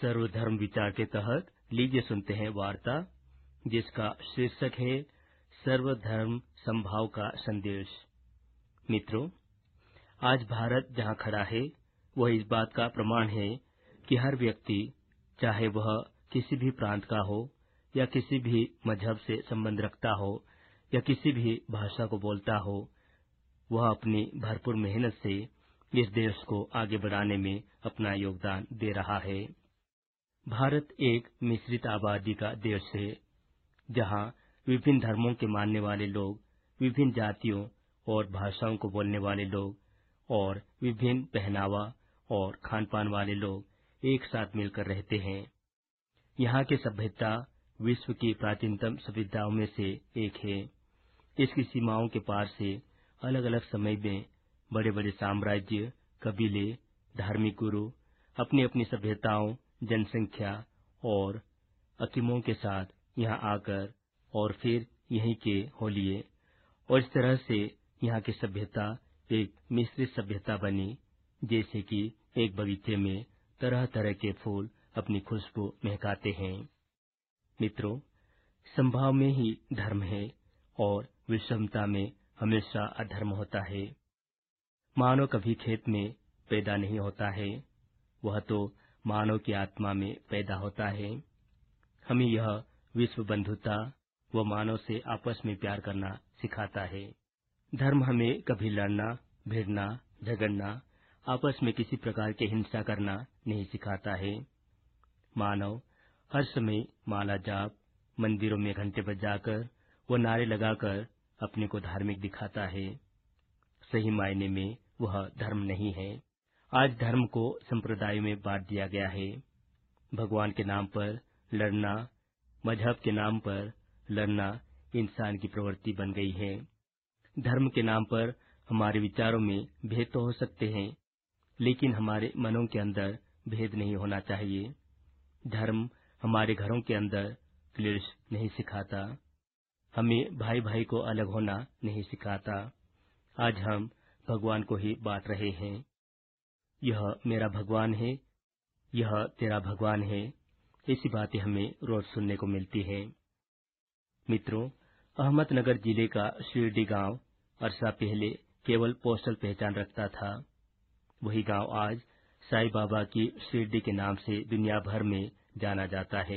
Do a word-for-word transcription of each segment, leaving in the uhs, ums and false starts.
सर्वधर्म विचार के तहत लीजिए सुनते हैं वार्ता जिसका शीर्षक है सर्वधर्म समभाव का संदेश। मित्रों, आज भारत जहां खड़ा है वह इस बात का प्रमाण है कि हर व्यक्ति, चाहे वह किसी भी प्रांत का हो या किसी भी मजहब से संबंध रखता हो या किसी भी भाषा को बोलता हो, वह अपनी भरपूर मेहनत से इस देश को आगे बढ़ाने में अपना योगदान दे रहा है। भारत एक मिश्रित आबादी का देश है, जहां विभिन्न धर्मों के मानने वाले लोग, विभिन्न जातियों और भाषाओं को बोलने वाले लोग और विभिन्न पहनावा और खान पान वाले लोग एक साथ मिलकर रहते हैं। यहाँ की सभ्यता विश्व की प्राचीनतम सभ्यताओं में से एक है। इसकी सीमाओं के पार से अलग अलग समय में बड़े बड़े साम्राज्य, कबीले, धार्मिक गुरु अपनी अपनी सभ्यताओं, जनसंख्या और अकीमों के साथ यहाँ आकर और फिर यहीं के हो लिए, और इस तरह से यहाँ की सभ्यता एक मिश्रित सभ्यता बनी, जैसे कि एक बगीचे में तरह तरह के फूल अपनी खुशबू महकाते हैं। मित्रों, संभाव में ही धर्म है और विषमता में हमेशा अधर्म होता है। मानव कभी खेत में पैदा नहीं होता है, वह तो मानव की आत्मा में पैदा होता है। हमें यह विश्व बंधुता व मानव से आपस में प्यार करना सिखाता है। धर्म हमें कभी लड़ना, भिड़ना, झगड़ना, आपस में किसी प्रकार की हिंसा करना नहीं सिखाता है। मानव हर समय माला जाप, मंदिरों में घंटे बजाकर व नारे लगाकर अपने को धार्मिक दिखाता है। सही मायने में वह धर्म नहीं है। आज धर्म को संप्रदायों में बांट दिया गया है। भगवान के नाम पर लड़ना, मजहब के नाम पर लड़ना इंसान की प्रवृत्ति बन गई है। धर्म के नाम पर हमारे विचारों में भेद तो हो सकते हैं, लेकिन हमारे मनों के अंदर भेद नहीं होना चाहिए। धर्म हमारे घरों के अंदर क्लेश नहीं सिखाता, हमें भाई भाई को अलग होना नहीं सिखाता। आज हम भगवान को ही बांट रहे हैं। यह मेरा भगवान है, यह तेरा भगवान है, ऐसी बातें हमें रोज सुनने को मिलती है। मित्रों, अहमदनगर जिले का शिरडी गांव अरसा पहले केवल पोस्टल पहचान रखता था। वही गांव आज साईं बाबा की शिरडी के नाम से दुनिया भर में जाना जाता है।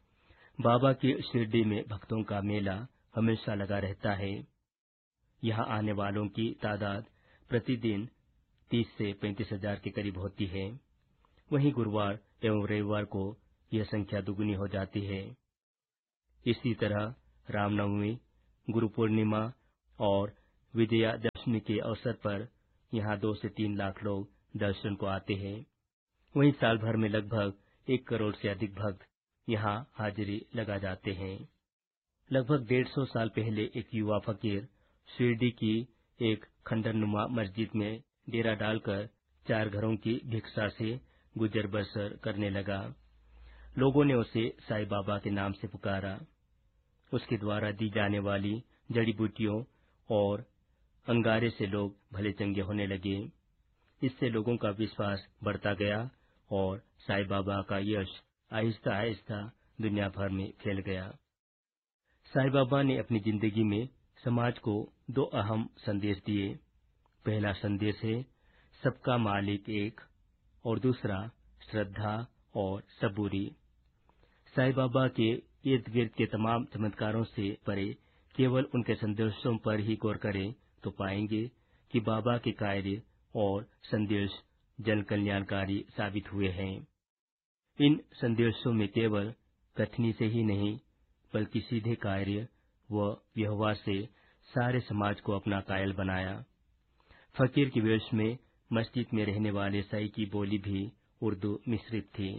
बाबा की शिरडी में भक्तों का मेला हमेशा लगा रहता है। यहाँ आने वालों की तादाद प्रतिदिन तीस से पैंतीस हजार के करीब होती है। वहीं गुरुवार एवं रविवार को यह संख्या दुगुनी हो जाती है। इसी तरह रामनवमी, गुरु पूर्णिमा और विजयादशमी के अवसर पर यहाँ दो से तीन लाख लोग दर्शन को आते हैं। वहीं साल भर में लगभग एक करोड़ से अधिक भक्त यहाँ हाजिरी लगा जाते हैं। लगभग डेढ़ सौ साल पहले एक युवा फकीर शिरडी की एक खंडरनुमा मस्जिद में डेरा डालकर चार घरों की भिक्षा से गुजर बसर करने लगा। लोगों ने उसे साईं बाबा के नाम से पुकारा। उसके द्वारा दी जाने वाली जड़ी बूटियों और अंगारे से लोग भले चंगे होने लगे। इससे लोगों का विश्वास बढ़ता गया और साईं बाबा का यश आहिस्ता आहिस्ता दुनिया भर में फैल गया। साईं बाबा ने अपनी जिंदगी में समाज को दो अहम संदेश दिए। पहला संदेश है सबका मालिक एक, और दूसरा श्रद्धा और सबूरी। साईं बाबा के इर्द गिर्द के तमाम चमत्कारों से परे केवल उनके संदेशों पर ही गौर करें तो पाएंगे कि बाबा के कार्य और संदेश जन कल्याणकारी साबित हुए हैं। इन संदेशों में केवल कथनी से ही नहीं, बल्कि सीधे कार्य व व्यवहार से सारे समाज को अपना कायल बनाया। फकीर के वेश में मस्जिद में रहने वाले साईं की बोली भी उर्दू मिश्रित थी।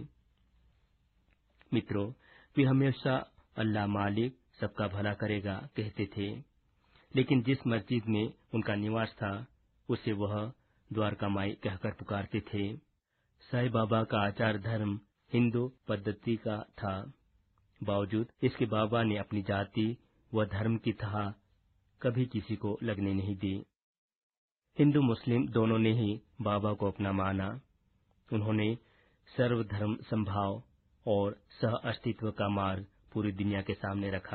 मित्रों, वे हमेशा अल्लाह मालिक सबका भला करेगा कहते थे, लेकिन जिस मस्जिद में उनका निवास था उसे वह द्वारका माई कहकर पुकारते थे। साईं बाबा का आचार धर्म हिंदू पद्धति का था। बावजूद इसके बाबा ने अपनी जाति व धर्म की थाह कभी किसी को लगने नहीं दी। हिंदू मुस्लिम दोनों ने ही बाबा को अपना माना। उन्होंने सर्वधर्म समभाव और सह अस्तित्व का मार्ग पूरी दुनिया के सामने रखा।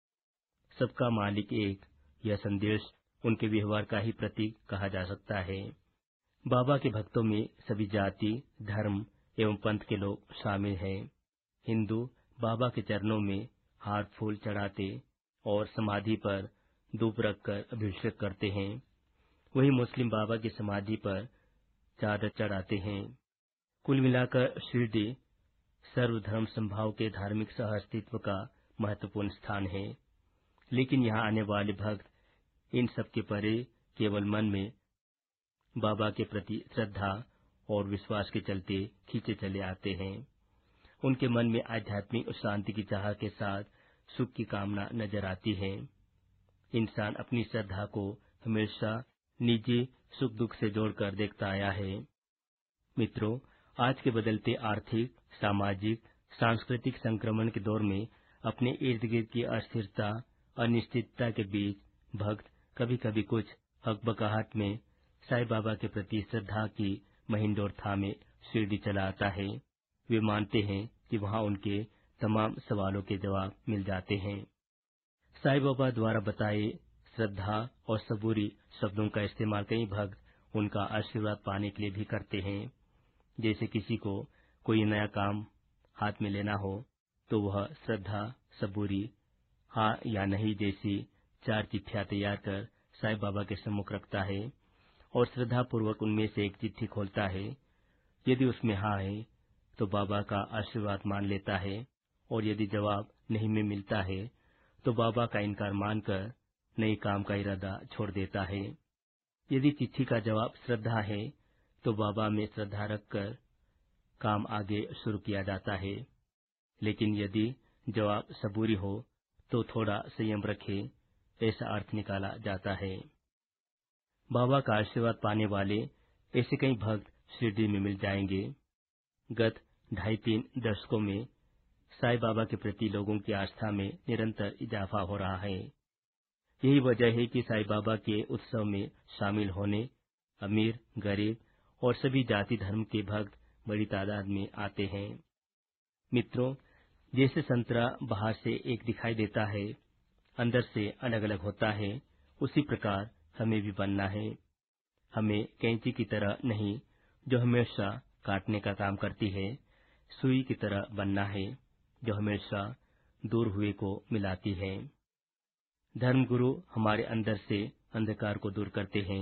सबका मालिक एक, यह संदेश उनके व्यवहार का ही प्रतीक कहा जा सकता है। बाबा के भक्तों में सभी जाति, धर्म एवं पंथ के लोग शामिल हैं। हिंदू बाबा के चरणों में हार फूल चढ़ाते और समाधि पर धूप रखकर अभिषेक करते हैं। वही मुस्लिम बाबा की समाधि पर चादर चढ़ाते हैं। कुल मिलाकर शिरडी सर्वधर्म संभाव के धार्मिक सह अस्तित्व का महत्वपूर्ण स्थान है। लेकिन यहाँ आने वाले भक्त इन सब के परे केवल मन में बाबा के प्रति श्रद्धा और विश्वास के चलते खींचे चले आते हैं। उनके मन में आध्यात्मिक शांति की चाह के साथ सुख की कामना नजर आती है। इंसान अपनी श्रद्धा को हमेशा निजी सुख दुख से जोड़कर देखता आया है। मित्रों, आज के बदलते आर्थिक, सामाजिक, सांस्कृतिक संक्रमण के दौर में अपने इर्द गिर्द की अस्थिरता, अनिश्चितता के बीच भक्त कभी कभी कुछ हकबकाहट में साईं बाबा के प्रति श्रद्धा की महीन डोर थामे शिरडी चला आता है। वे मानते हैं कि वहां उनके तमाम सवालों के जवाब मिल जाते हैं। साईं बाबा द्वारा बताए श्रद्धा और सबूरी शब्दों का इस्तेमाल कई भक्त उनका आशीर्वाद पाने के लिए भी करते हैं। जैसे किसी को कोई नया काम हाथ में लेना हो तो वह श्रद्धा, सबूरी, हाँ या नहीं जैसी चार चिट्ठियां तैयार कर साईं बाबा के सम्मुख रखता है और श्रद्धा पूर्वक उनमें से एक चिट्ठी खोलता है। यदि उसमें हाँ है तो बाबा का आशीर्वाद मान लेता है और यदि जवाब नहीं में मिलता है तो बाबा का इनकार मानकर नए काम का इरादा छोड़ देता है। यदि चिट्ठी का जवाब श्रद्धा है तो बाबा में श्रद्धा रखकर काम आगे शुरू किया जाता है। लेकिन यदि जवाब सबूरी हो तो थोड़ा संयम रखे, ऐसा अर्थ निकाला जाता है। बाबा का आशीर्वाद पाने वाले ऐसे कई भक्त शिरडी में मिल जाएंगे। गत ढाई तीन दशकों में साईं बाबा के प्रति लोगों की आस्था में निरंतर इजाफा हो रहा है। यही वजह है कि साईं बाबा के उत्सव में शामिल होने अमीर, गरीब और सभी जाति धर्म के भक्त बड़ी तादाद में आते हैं। मित्रों, जैसे संतरा बाहर से एक दिखाई देता है, अंदर से अलग अलग होता है, उसी प्रकार हमें भी बनना है। हमें कैंची की तरह नहीं, जो हमेशा काटने का काम करती है, सुई की तरह बनना है, जो हमेशा दूर हुए को मिलाती है। धर्मगुरु हमारे अंदर से अंधकार को दूर करते हैं।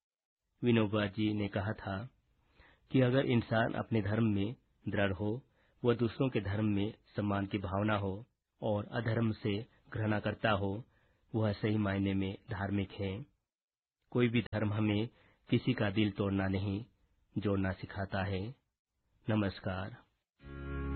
विनोबा जी ने कहा था कि अगर इंसान अपने धर्म में दृढ़ हो, वह दूसरों के धर्म में सम्मान की भावना हो और अधर्म से घृणा करता हो, वह सही मायने में धार्मिक है। कोई भी धर्म हमें किसी का दिल तोड़ना नहीं, जोड़ना सिखाता है। नमस्कार।